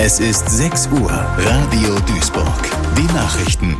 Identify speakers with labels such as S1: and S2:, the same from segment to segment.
S1: Es ist 6 Uhr. Radio Duisburg. Die Nachrichten.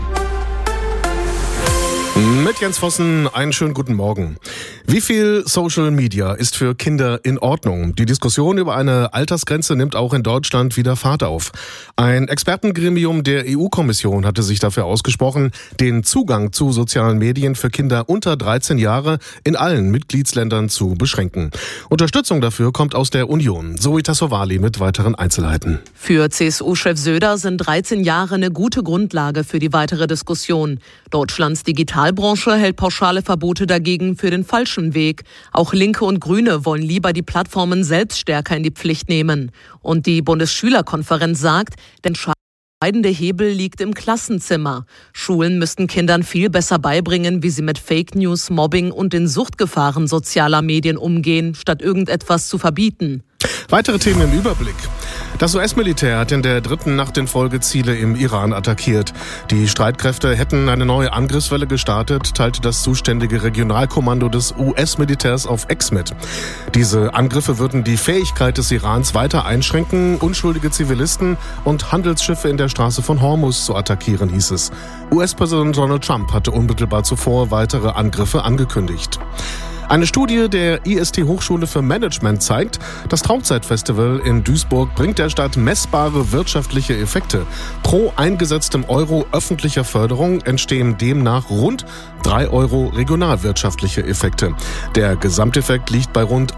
S2: Mit Jens Vossen, einen schönen guten Morgen. Wie viel Social Media ist für Kinder in Ordnung? Die Diskussion über eine Altersgrenze nimmt auch in Deutschland wieder Fahrt auf. Ein Expertengremium der EU-Kommission hatte sich dafür ausgesprochen, den Zugang zu sozialen Medien für Kinder unter 13 Jahre in allen Mitgliedsländern zu beschränken. Unterstützung dafür kommt aus der Union. Zoe Tassovali mit weiteren Einzelheiten.
S3: Für CSU-Chef Söder sind 13 Jahre eine gute Grundlage für die weitere Diskussion. Deutschlands Digitalbranche hält pauschale Verbote dagegen für den falschen Weg. Auch Linke und Grüne wollen lieber die Plattformen selbst stärker in die Pflicht nehmen. Und die Bundesschülerkonferenz sagt, der entscheidende Hebel liegt im Klassenzimmer. Schulen müssten Kindern viel besser beibringen, wie sie mit Fake News, Mobbing und den Suchtgefahren sozialer Medien umgehen, statt irgendetwas zu verbieten.
S2: Weitere Themen im Überblick. Das US-Militär hat in der dritten Nacht in Folge Ziele im Iran attackiert. Die Streitkräfte hätten eine neue Angriffswelle gestartet, teilte das zuständige Regionalkommando des US-Militärs auf X mit. Diese Angriffe würden die Fähigkeit des Irans weiter einschränken, unschuldige Zivilisten und Handelsschiffe in der Straße von Hormuz zu attackieren, hieß es. US-Präsident Donald Trump hatte unmittelbar zuvor weitere Angriffe angekündigt. Eine Studie der IST-Hochschule für Management zeigt, das Traumzeitfestival in Duisburg bringt der Stadt messbare wirtschaftliche Effekte. Pro eingesetztem Euro öffentlicher Förderung entstehen demnach rund 3 Euro regionalwirtschaftliche Effekte. Der Gesamteffekt liegt bei rund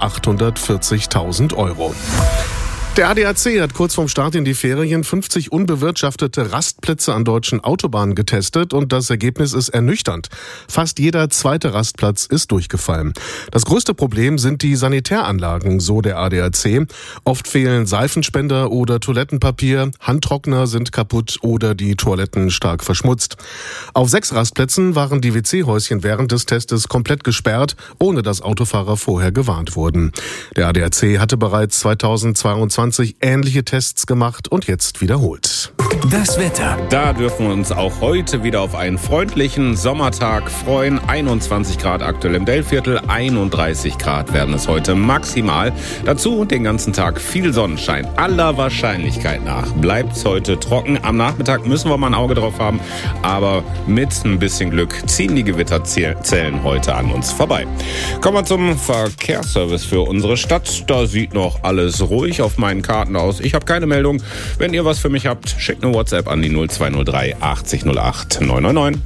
S2: 840.000 Euro. Der ADAC hat kurz vorm Start in die Ferien 50 unbewirtschaftete Rastplätze an deutschen Autobahnen getestet und das Ergebnis ist ernüchternd. Fast jeder zweite Rastplatz ist durchgefallen. Das größte Problem sind die Sanitäranlagen, so der ADAC. Oft fehlen Seifenspender oder Toilettenpapier, Handtrockner sind kaputt oder die Toiletten stark verschmutzt. Auf 6 Rastplätzen waren die WC-Häuschen während des Testes komplett gesperrt, ohne dass Autofahrer vorher gewarnt wurden. Der ADAC hatte bereits 2022 ähnliche Tests gemacht und jetzt wiederholt.
S1: Das Wetter.
S4: Da dürfen wir uns auch heute wieder auf einen freundlichen Sommertag freuen. 21 Grad aktuell im Dellviertel, 31 Grad werden es heute maximal. Dazu den ganzen Tag viel Sonnenschein. Aller Wahrscheinlichkeit nach bleibt es heute trocken. Am Nachmittag müssen wir mal ein Auge drauf haben, aber mit ein bisschen Glück ziehen die Gewitterzellen heute an uns vorbei. Kommen wir zum Verkehrsservice für unsere Stadt. Da sieht noch alles ruhig auf meinen Karten aus. Ich habe keine Meldung. Wenn ihr was für mich habt, schickt eine WhatsApp an die 0203 80 08 999.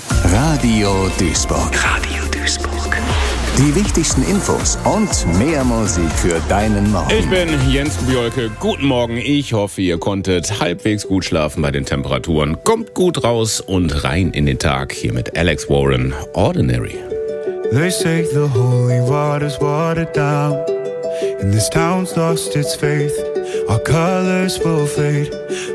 S1: Radio Duisburg. Radio Duisburg. Die wichtigsten Infos und mehr Musik für deinen Morgen.
S4: Ich bin Jens Björke. Guten Morgen. Ich hoffe, ihr konntet halbwegs gut schlafen bei den Temperaturen. Kommt gut raus und rein in den Tag. Hier mit Alex Warren, Ordinary.
S5: They say the holy water's watered down, and this town's lost its faith. Our colors will fade.